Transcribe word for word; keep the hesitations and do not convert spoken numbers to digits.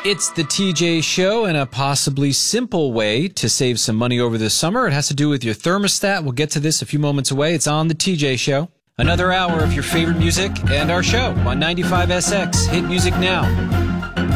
It's the T J Show, and a possibly simple way to save some money over the summer. It has to do with your thermostat. We'll get to this a few moments away. It's on the T J Show. Another hour of your favorite music and our show on ninety-five S X. Hit music now.